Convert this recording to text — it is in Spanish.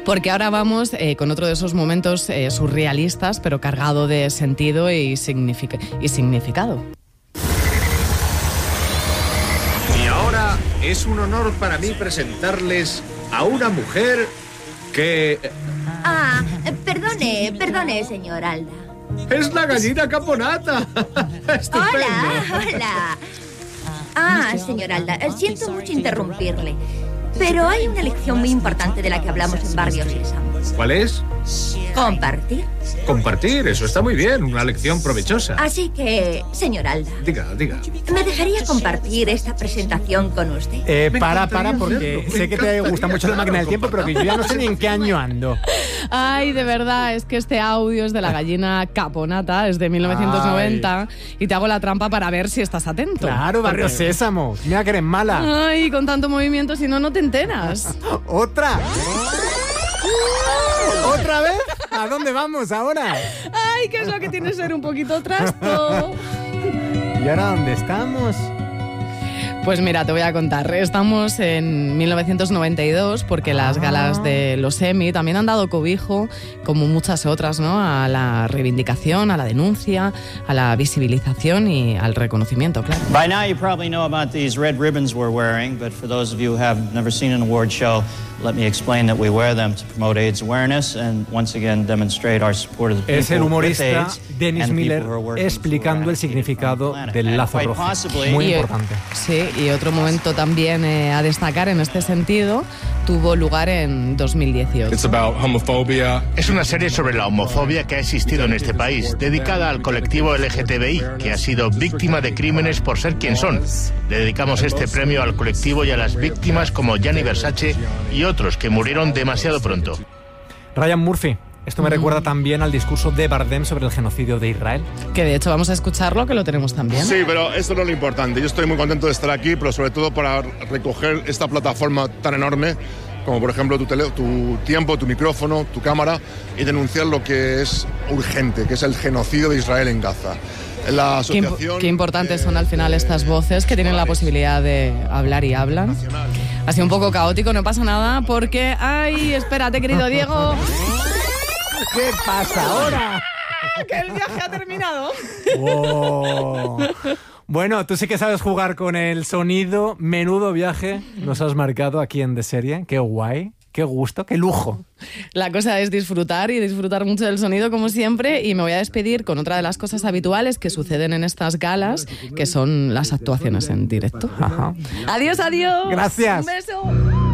porque ahora vamos con otro de esos momentos surrealistas, pero cargado de sentido y significado. Y ahora es un honor para mí presentarles a una mujer que... Perdone, señor Alda. ¡Es la gallina Caponata! Hola. Señor Alda, siento mucho interrumpirle, pero hay una lección muy importante de la que hablamos en Barrio Sésamo. ¿Cuál es? Compartir. Compartir, eso está muy bien, una lección provechosa. Así que, señor Alda. Diga. ¿Me dejaría compartir esta presentación con usted? Para, porque sé que te gusta mucho la máquina del tiempo, pero que yo ya no sé ni en qué año ando. Ay, de verdad, es que este audio es de la gallina Caponata, es de 1990, y te hago la trampa para ver si estás atento. Claro, Barrio Sésamo. Mira que eres mala. Ay, con tanto movimiento, si no te enteras. ¡Otra! ¿Otra vez? ¿A dónde vamos ahora? Ay, ¿qué es lo que tiene ser un poquito trasto? ¿Y ahora dónde estamos? Pues mira, te voy a contar. Estamos en 1992 porque las galas de los Emmy también han dado cobijo, como muchas otras, ¿no? A la reivindicación, a la denuncia, a la visibilización y al reconocimiento, claro. By now you probably know about these red ribbons we're wearing, but for those of you who have never seen an award show, let me explain that we wear them to promote AIDS awareness and once again demonstrate our support of the people. Es el humorista with AIDS Dennis Miller explicando el significado del lazo rojo. Muy importante. Sí, y otro momento también a destacar en este sentido tuvo lugar en 2018. Es una serie sobre la homofobia que ha existido en este país, dedicada al colectivo LGTBI, que ha sido víctima de crímenes por ser quien son. Le dedicamos este premio al colectivo y a las víctimas como Gianni Versace y otros que murieron demasiado pronto. Ryan Murphy. Esto me recuerda también al discurso de Bardem sobre el genocidio de Israel. Que de hecho vamos a escucharlo, que lo tenemos también. Sí, pero esto no es lo importante. Yo estoy muy contento de estar aquí, pero sobre todo para recoger esta plataforma tan enorme, como por ejemplo tu tiempo, tu micrófono, tu cámara, y denunciar lo que es urgente, que es el genocidio de Israel en Gaza. La asociación, qué importantes son al final estas voces que tienen la posibilidad de hablar y hablan. Ha sido un poco caótico, no pasa nada, porque... ¡Ay, espérate, querido Diego! ¿Qué pasa ahora? ¡Que el viaje ha terminado! Wow. Bueno, tú sí que sabes jugar con el sonido. Menudo viaje nos has marcado aquí en De Serie. Qué guay, qué gusto, qué lujo. La cosa es disfrutar y disfrutar mucho del sonido como siempre, y me voy a despedir con otra de las cosas habituales que suceden en estas galas, que son las actuaciones en directo. Ajá. Adiós. Gracias. Un beso.